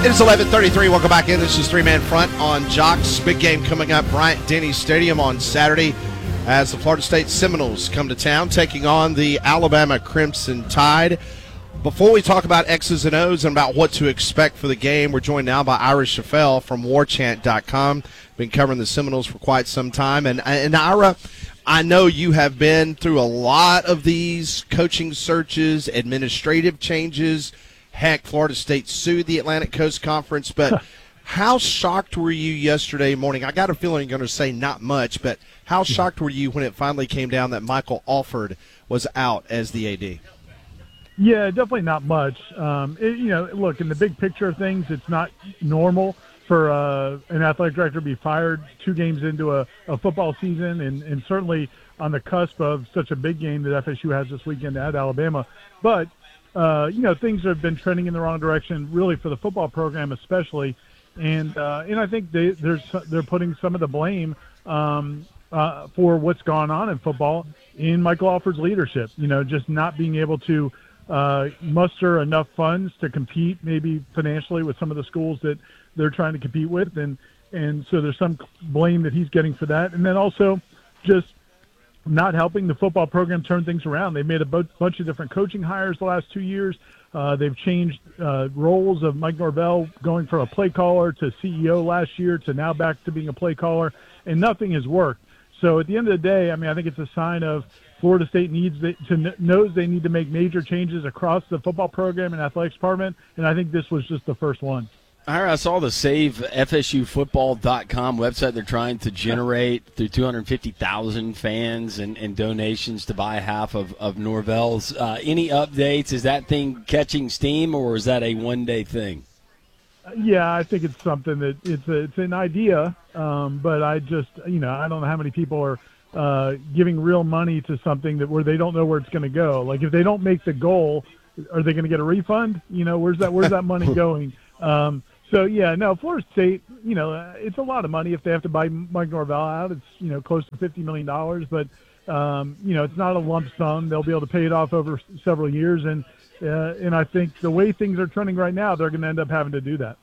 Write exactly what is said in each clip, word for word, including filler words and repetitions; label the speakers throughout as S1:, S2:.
S1: It is eleven thirty-three. Welcome back in. This is Three-Man Front on Jocks. Big game coming up, Bryant-Denny Stadium on Saturday as the Florida State Seminoles come to town, taking on the Alabama Crimson Tide. Before we talk about X's and O's and about what to expect for the game, we're joined now by Ira Schoffel from war chant dot com. Been covering the Seminoles for quite some time. And, and Ira, I know you have been through a lot of these coaching searches, administrative changes. Heck, Florida State sued the Atlantic Coast Conference. But how shocked were you yesterday morning? I got a feeling you're going to say not much, but how shocked were you when it finally came down that Michael Alford was out as the A D?
S2: Yeah, definitely not much. Um, it, you know, look, in the big picture of things, it's not normal for uh, an athletic director to be fired two games into a, a football season, and, and certainly on the cusp of such a big game that F S U has this weekend at Alabama. But, uh, you know, things have been trending in the wrong direction, really, for the football program especially. And uh, and I think they, there's, they're putting some of the blame um, uh, for what's gone on in football in Michael Alford's leadership, you know, just not being able to uh, muster enough funds to compete maybe financially with some of the schools that they're trying to compete with. And, and so there's some blame that he's getting for that. And then also just not helping the football program turn things around. They've made a b- bunch of different coaching hires the last two years. Uh, they've changed uh, roles of Mike Norvell going from a play caller to C E O last year to now back to being a play caller, and nothing has worked. So at the end of the day, I mean, I think it's a sign of Florida State needs to knows they need to make major changes across the football program and athletics department, and I think this was just the first one.
S3: I saw the save F S U football dot com website. They're trying to generate through two hundred fifty thousand fans and, and donations to buy half of, of Norvell's. Uh, any updates? Is that thing catching steam, or is that a one-day thing?
S2: Yeah, I think it's something that it's a, it's an idea, um, but I just, you know, I don't know how many people are uh, giving real money to something that where they don't know where it's going to go. Like if they don't make the goal, are they going to get a refund? You know, where's that where's that money going? Um, so yeah, no, Florida State, you know, it's a lot of money if they have to buy Mike Norvell out. It's, you know, close to fifty million dollars, but um, you know, it's not a lump sum. They'll be able to pay it off over several years, and uh, and I think the way things are trending right now, they're going to end up having to do that.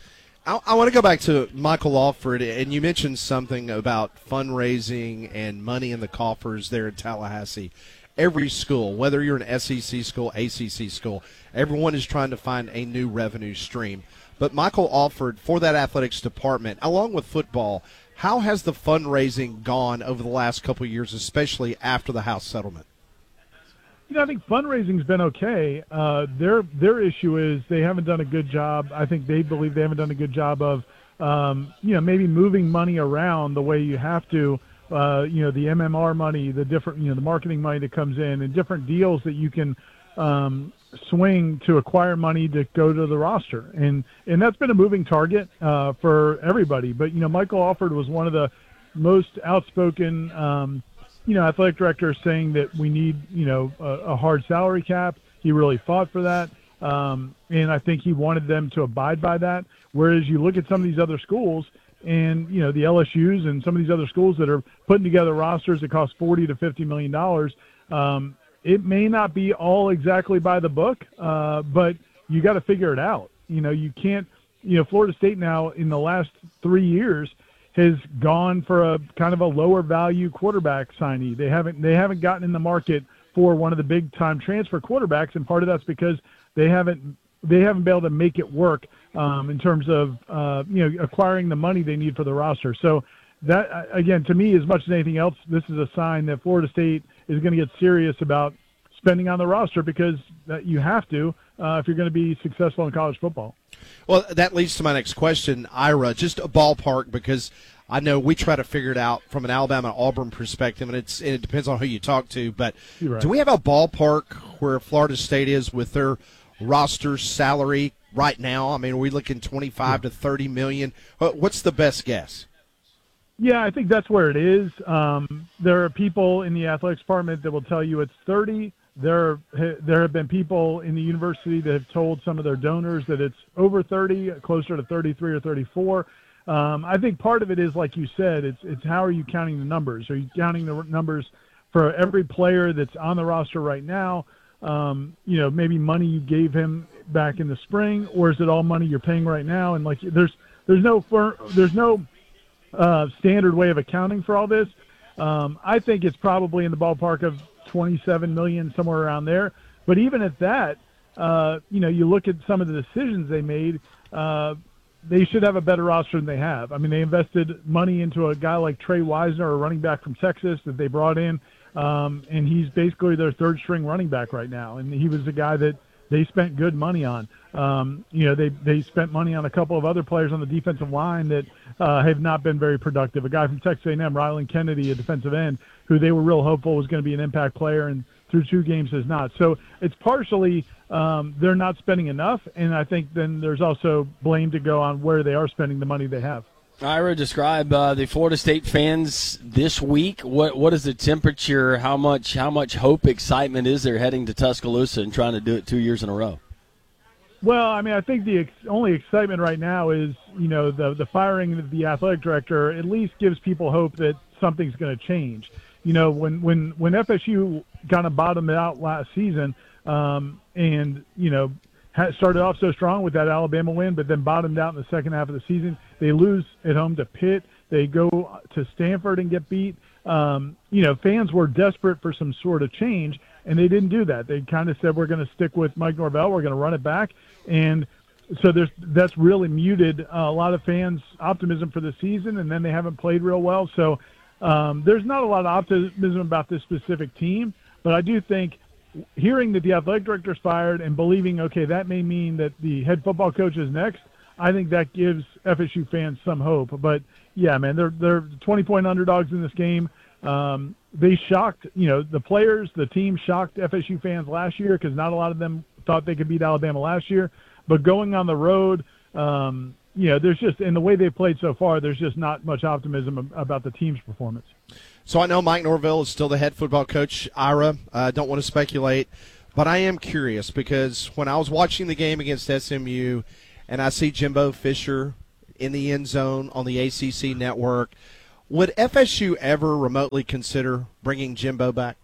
S1: I, I want to go back to Michael Alford, and you mentioned something about fundraising and money in the coffers there in Tallahassee. Every school, whether you're an S E C school, A C C school, everyone is trying to find a new revenue stream. But Michael Alford, for that athletics department, along with football, how has the fundraising gone over the last couple of years, especially after the House settlement?
S2: You know, I think fundraising's been okay. Uh, their their issue is they haven't done a good job. I think they believe they haven't done a good job of, um, you know, maybe moving money around the way you have to. Uh, you know, the M M R money, the different, you know, the marketing money that comes in, and different deals that you can um, swing to acquire money to go to the roster. And and that's been a moving target uh, for everybody. But, you know, Michael Alford was one of the most outspoken, um, you know, athletic directors saying that we need, you know, a, a hard salary cap. He really fought for that. Um, and I think he wanted them to abide by that. Whereas you look at some of these other schools, and, you know, the L S Us and some of these other schools that are putting together rosters that cost forty to fifty million dollars, um, it may not be all exactly by the book, uh, but you got to figure it out. You know, you can't, you know, Florida State now in the last three years has gone for a kind of a lower value quarterback signee. They haven't, they haven't gotten in the market for one of the big time transfer quarterbacks. And part of that's because they haven't, they haven't been able to make it work um, in terms of, uh, you know, acquiring the money they need for the roster. So that, again, to me, as much as anything else, this is a sign that Florida State is going to get serious about spending on the roster, because that you have to uh, if you're going to be successful in college football.
S1: Well, that leads to my next question, Ira, just a ballpark, because I know we try to figure it out from an Alabama-Auburn perspective, and, it's, and it depends on who you talk to, but
S2: Right.
S1: Do we have a ballpark where Florida State is with their roster salary right now? I mean, are we looking twenty-five yeah. to thirty million? What's the best guess?
S2: Yeah, I think that's where it is. Um, there are people in the athletics department that will tell you it's thirty. There, there have been people in the university that have told some of their donors that it's over thirty, closer to thirty-three or thirty-four. Um, I think part of it is, like you said, it's it's how are you counting the numbers? Are you counting the numbers for every player that's on the roster right now? um, you know, maybe money you gave him back in the spring, or is it all money you're paying right now? And like, there's there's no fir- there's no uh, standard way of accounting for all this. Um, I think it's probably in the ballpark of twenty-seven million, somewhere around there. But even at that, uh, you know, you look at some of the decisions they made. Uh, they should have a better roster than they have. I mean, they invested money into a guy like Trey Wisner, a running back from Texas that they brought in, um, and he's basically their third-string running back right now. And he was a guy that they spent good money on. Um, you know, they they spent money on a couple of other players on the defensive line that uh, have not been very productive. A guy from Texas A and M, Rylan Kennedy, a defensive end, who they were real hopeful was going to be an impact player, and through two games has not. So it's partially um, they're not spending enough, and I think then there's also blame to go on where they are spending the money they have.
S3: Ira, describe uh, the Florida State fans this week. What what is the temperature? How much how much hope, excitement is there heading to Tuscaloosa and trying to do it two years in a row?
S2: Well, I mean, I think the ex- only excitement right now is, you know, the the firing of the athletic director at least gives people hope that something's going to change. You know, when when when F S U kind of bottomed out last season, um, and you know. started off so strong with that Alabama win, but then bottomed out in the second half of the season. They lose at home to Pitt. They go to Stanford and get beat. Um, you know, fans were desperate for some sort of change, and they didn't do that. They kind of said, we're going to stick with Mike Norvell. We're going to run it back. And so there's that's really muted uh, a lot of fans' optimism for the season, and then they haven't played real well. So um, there's not a lot of optimism about this specific team, but I do think hearing that the athletic director's fired and believing, okay, that may mean that the head football coach is next, I think that gives F S U fans some hope. But, yeah, man, they're they're twenty-point underdogs in this game. Um, they shocked, you know, the players, the team shocked F S U fans last year because not a lot of them thought they could beat Alabama last year. But going on the road, um, you know, there's just – in the way they've played so far, there's just not much optimism about the team's performance.
S1: So I know Mike Norvell is still the head football coach. Ira, I uh, don't want to speculate, but I am curious because when I was watching the game against S M U and I see Jimbo Fisher in the end zone on the A C C network, would F S U ever remotely consider bringing Jimbo back?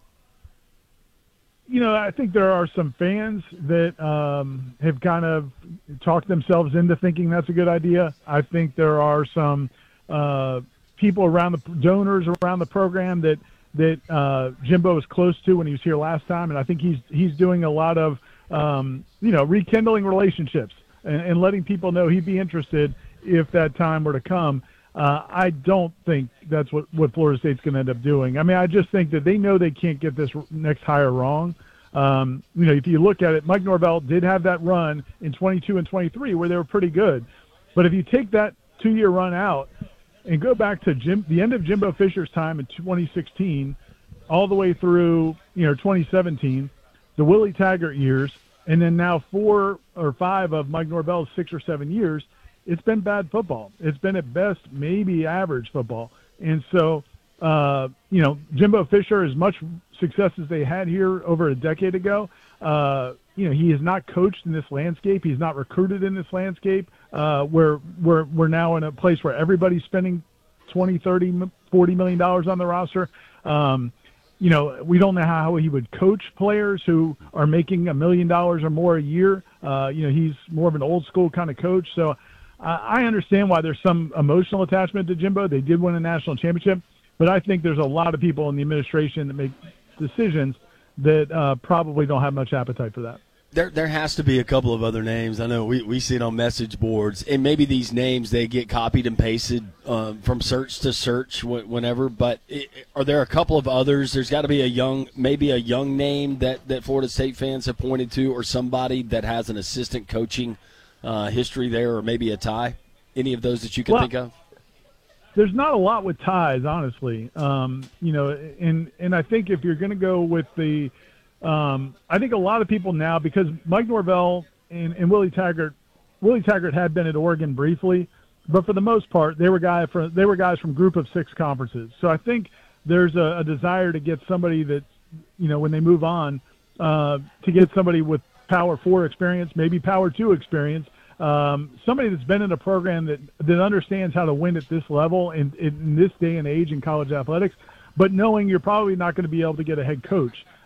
S2: You know, I think there are some fans that um, have kind of talked themselves into thinking that's a good idea. I think there are some uh, – people around the donors around the program that that uh, Jimbo was close to when he was here last time, and I think he's he's doing a lot of um, you know rekindling relationships and, and letting people know he'd be interested if that time were to come. Uh, I don't think that's what, what Florida State's going to end up doing. I mean, I just think that they know they can't get this next hire wrong. Um, you know, if you look at it, Mike Norvell did have that run in twenty-two and twenty-three where they were pretty good, but if you take that two-year run out and go back to Jim, the end of Jimbo Fisher's time in twenty sixteen, all the way through, you know, twenty seventeen, the Willie Taggart years, and then now four or five of Mike Norvell's six or seven years, it's been bad football. It's been at best maybe average football. And so, uh, you know, Jimbo Fisher, as much success as they had here over a decade ago, uh, you know, he has not coached in this landscape. He's not recruited in this landscape. Uh, where we're we're now in a place where everybody's spending twenty, thirty, forty million dollars on the roster. Um, you know, we don't know how he would coach players who are making a million dollars or more a year. Uh, you know, he's more of an old school kind of coach. So uh, I understand why there's some emotional attachment to Jimbo. They did win a national championship, but I think there's a lot of people in the administration that make decisions that uh, probably don't have much appetite for that.
S3: There there has to be a couple of other names. I know we, we see it on message boards, and maybe these names, they get copied and pasted um, from search to search whenever, but it, are there a couple of others? There's got to be a young, maybe a young name that, that Florida State fans have pointed to, or somebody that has an assistant coaching uh, history there, or maybe a tie? Any of those that you can
S2: well,
S3: think of?
S2: There's not a lot with ties, honestly. Um, you know, and, and I think if you're going to go with the – Um, I think a lot of people now, because Mike Norvell and, and Willie Taggart, Willie Taggart had been at Oregon briefly, but for the most part, they were guy from they were guys from Group of Six conferences. So I think there's a, a desire to get somebody that, you know, when they move on, uh, to get somebody with Power Four experience, maybe Power Two experience, um, somebody that's been in a program that that understands how to win at this level in, in this day and age in college athletics, but knowing you're probably not going to be able to get a head coach.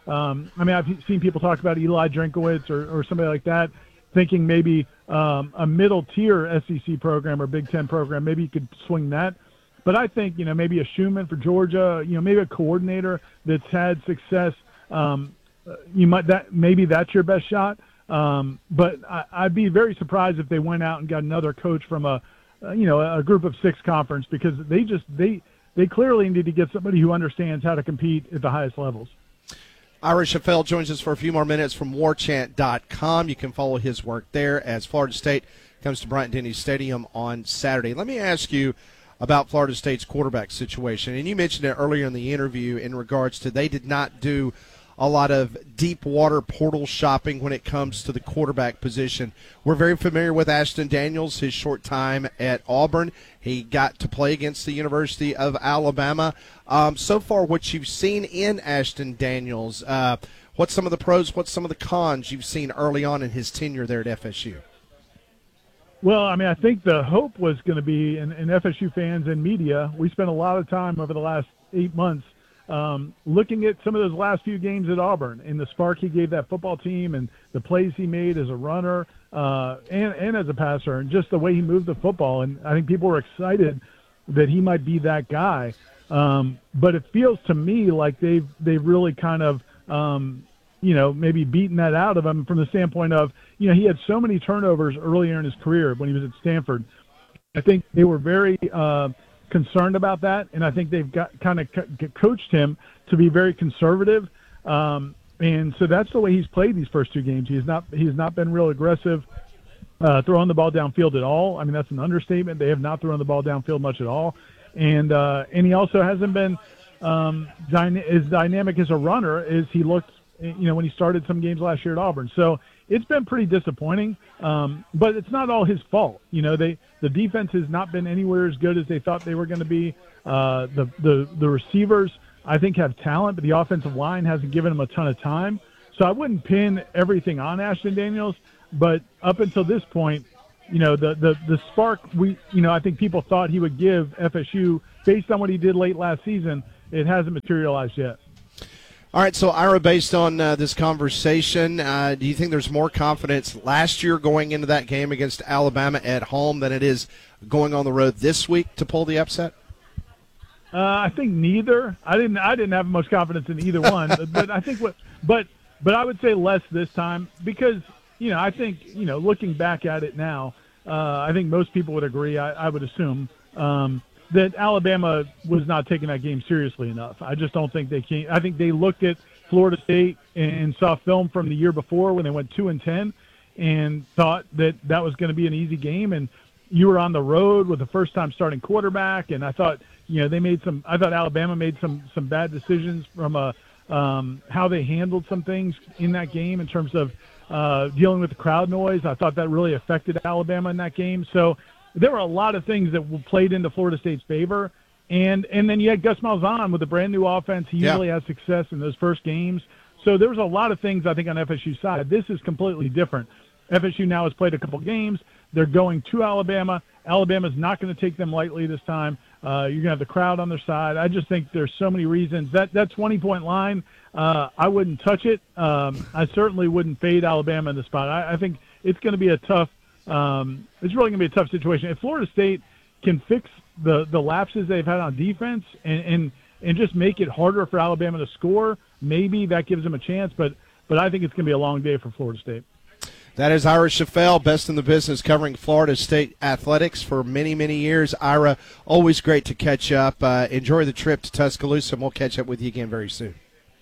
S2: Um, I mean, I've seen people talk about Eli Drinkowitz or, or somebody like that, thinking maybe um, a middle-tier S E C program or Big Ten program, maybe you could swing that. But I think, you know, maybe a Schumann for Georgia, you know, maybe a coordinator that's had success, um, you might that maybe that's your best shot. Um, but I, I'd be very surprised if they went out and got another coach from a, uh, you know, a group of six conference, because they just they they clearly need to get somebody who understands how to compete at the highest levels.
S1: Ira Schoffel joins us for a few more minutes from war chant dot com. You can follow his work there as Florida State comes to Bryant-Denny Stadium on Saturday. Let me ask you about Florida State's quarterback situation. And you mentioned it earlier in the interview in regards to they did not do a lot of deep water portal shopping when it comes to the quarterback position. We're very familiar with Ashton Daniels, his short time at Auburn. He got to play against the University of Alabama. Um, so far, what you've seen in Ashton Daniels, uh, what's some of the pros, what's some of the cons you've seen early on in his tenure there at F S U?
S2: Well, I mean, I think the hope was going to be, and, and F S U fans and media, we spent a lot of time over the last eight months um, looking at some of those last few games at Auburn and the spark he gave that football team and the plays he made as a runner uh, and, and as a passer and just the way he moved the football. And I think people were excited that he might be that guy. Um, but it feels to me like they've, they've really kind of um, – you know, maybe beating that out of him from the standpoint of, you know, he had so many turnovers earlier in his career when he was at Stanford. I think they were very uh, concerned about that, and I think they've got kind of co- coached him to be very conservative. Um, and so that's the way he's played these first two games. He's not he's not been real aggressive uh, throwing the ball downfield at all. I mean, that's an understatement. They have not thrown the ball downfield much at all. And uh, and he also hasn't been um, dyna- as dynamic as a runner as he looked, you know, when he started some games last year at Auburn. So it's been pretty disappointing, um, but it's not all his fault. You know, they the defense has not been anywhere as good as they thought they were going to be. Uh, the, the, the receivers, I think, have talent, but the offensive line hasn't given them a ton of time. So I wouldn't pin everything on Ashton Daniels, but up until this point, you know, the, the, the spark we, you know, I think people thought he would give F S U based on what he did late last season, it hasn't materialized yet.
S1: All right, so Ira, based on uh, this conversation, uh, do you think there's more confidence last year going into that game against Alabama at home than it is going on the road this week to pull the upset?
S2: Uh, I think neither. I didn't. I didn't have much confidence in either one, but, but I think what. But but I would say less this time because you know I think you know looking back at it now, uh, I think most people would agree. I, I would assume. Um, that Alabama was not taking that game seriously enough. I just don't think they can. I think they looked at Florida State and saw film from the year before when they went two and ten, and thought that that was going to be an easy game. And you were on the road with the first time starting quarterback, and I thought you know they made some. I thought Alabama made some some bad decisions from a um, how they handled some things in that game in terms of uh, dealing with the crowd noise. I thought that really affected Alabama in that game. So. There were a lot of things that played into Florida State's favor. And and then you had Gus Malzahn with a brand-new offense. He usually yeah. has success in those first games. So there was a lot of things, I think, on F S U's side. This is completely different. F S U now has played a couple games. They're going to Alabama. Alabama's not going to take them lightly this time. Uh, you're going to have the crowd on their side. I just think there's so many reasons. That that twenty-point line, uh, I wouldn't touch it. Um, I certainly wouldn't fade Alabama in the spot. I, I think it's going to be a tough Um, it's really going to be a tough situation. If Florida State can fix the, the lapses they've had on defense and, and, and just make it harder for Alabama to score, maybe that gives them a chance. But, but I think it's going to be a long day for Florida State.
S1: That is Ira Schoffel, best in the business covering Florida State athletics for many, many years. Ira, always great to catch up. Uh, enjoy the trip to Tuscaloosa, and we'll catch up with you again very soon.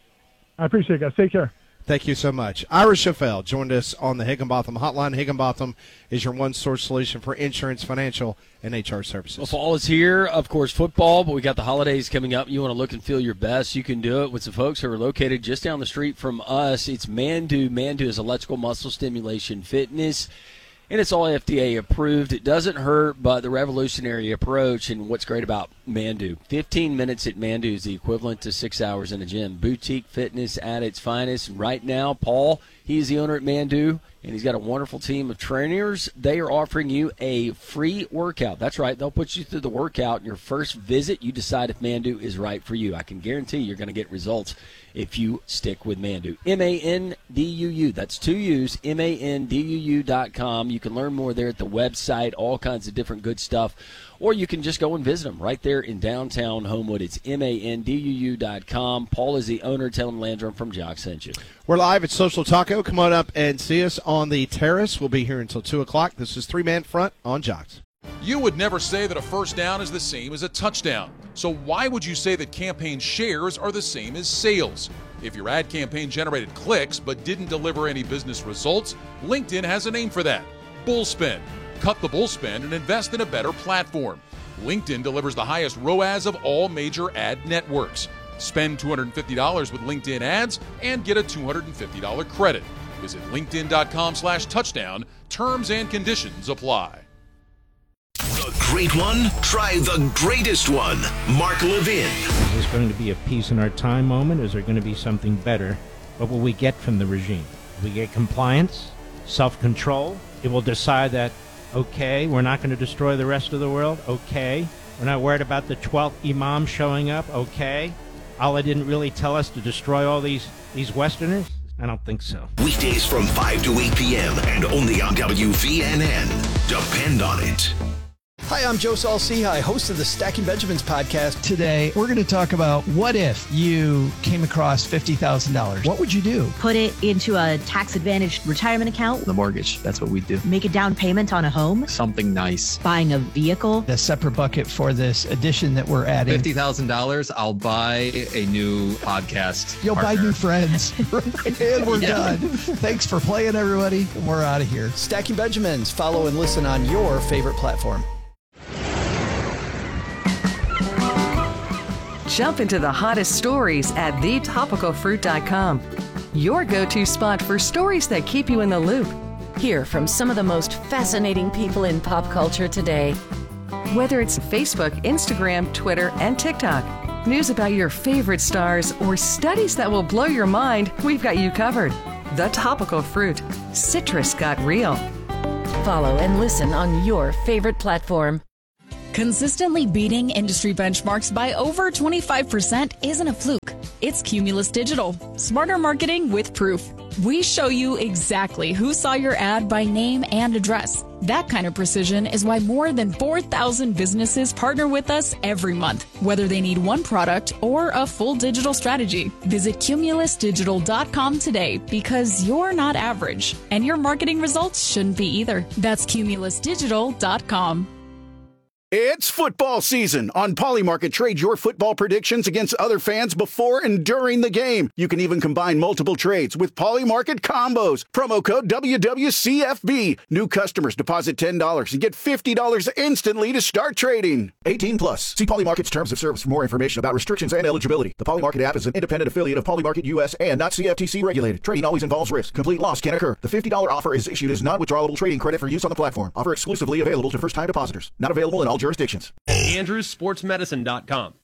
S2: I appreciate it, guys. Take care.
S1: Thank you so much. Ira Schoffel joined us on the Higginbotham Hotline. Higginbotham is your one-source solution for insurance, financial, and H R services.
S3: Well, fall is here, of course, football, but we got the holidays coming up. You want to look and feel your best, you can do it with some folks who are located just down the street from us. It's Mandu. Mandu is electrical muscle stimulation fitness, and it's all F D A approved. It doesn't hurt, but the revolutionary approach, and what's great about Mandu. fifteen minutes at Mandu is the equivalent to six hours in a gym. Boutique fitness at its finest. Right now, Paul, he's the owner at Mandu, and he's got a wonderful team of trainers. They are offering you a free workout. That's right. They'll put you through the workout in your first visit. You decide if Mandu is right for you. I can guarantee you're going to get results if you stick with Mandu. M A N D U U. That's two U's, M A N D U U dot com. You can learn more there at the website, all kinds of different good stuff. Or you can just go and visit them right there in downtown Homewood. It's M A N D U U dot com. Paul is the owner. Tell him Landrum from Jock sent you.
S1: We're live at Social Taco. Come on up and see us on the terrace. We'll be here until two o'clock. This is Three Man Front on Jocks.
S4: You would never say that a first down is the same as a touchdown. So why would you say that campaign shares are the same as sales? If your ad campaign generated clicks but didn't deliver any business results, LinkedIn has a name for that: Bullspend. Cut the bullspend and invest in a better platform. LinkedIn delivers the highest R O A S of all major ad networks. Spend two hundred fifty dollars with LinkedIn ads and get a two hundred fifty dollars credit. Visit linkedin.com slash touchdown. Terms and conditions apply.
S5: The great one? Try the greatest one. Mark Levin.
S6: Is this going to be a peace in our time moment? Is there going to be something better? What will we get from the regime? Will we get compliance? Self-control? It will decide that, okay, we're not going to destroy the rest of the world? Okay. We're not worried about the twelfth imam showing up? Okay. Allah didn't really tell us to destroy all these, these Westerners? I don't think so.
S5: Weekdays from five to eight p.m. and only on W V N N. Depend on it.
S7: Hi, I'm Joe Saul-Sehy, host of the Stacking Benjamins podcast.
S8: Today, we're going to talk about what if you came across fifty thousand dollars. What would you do?
S9: Put it into a tax-advantaged retirement account.
S10: The mortgage, that's what we do.
S9: Make a down payment on a home.
S10: Something nice.
S9: Buying a vehicle.
S8: A separate bucket for this addition that we're adding.
S10: fifty thousand dollars, I'll buy a new podcast
S8: You'll
S10: partner.
S8: buy new friends. And we're yeah. done. Thanks for playing, everybody. We're out of here.
S7: Stacking Benjamins. Follow and listen on your favorite platform.
S11: Jump into the hottest stories at the topical fruit dot com. Your go-to spot for stories that keep you in the loop.
S12: Hear from some of the most fascinating people in pop culture today.
S11: Whether it's Facebook, Instagram, Twitter, and TikTok, news about your favorite stars, or studies that will blow your mind, we've got you covered. The Topical Fruit. Citrus got real.
S12: Follow and listen on your favorite platform.
S13: Consistently beating industry benchmarks by over twenty-five percent isn't a fluke. It's Cumulus Digital. Smarter marketing with proof. We show you exactly who saw your ad by name and address. That kind of precision is why more than four thousand businesses partner with us every month, whether they need one product or a full digital strategy. Visit cumulus digital dot com today, because you're not average, and your marketing results shouldn't be either. That's cumulus digital dot com.
S14: It's football season. On Polymarket, trade your football predictions against other fans before and during the game. You can even combine multiple trades with Polymarket combos. Promo code W W C F B. New customers deposit ten dollars and get fifty dollars instantly to start trading. eighteen plus. See Polymarket's terms of service for more information about restrictions and eligibility. The Polymarket app is an independent affiliate of Polymarket U S and not C F T C regulated. Trading always involves risk. Complete loss can occur. The fifty dollars offer is issued as non-withdrawable trading credit for use on the platform. Offer exclusively available to first-time depositors. Not available in all jurisdictions.
S15: Andrews Sports Medicine dot com.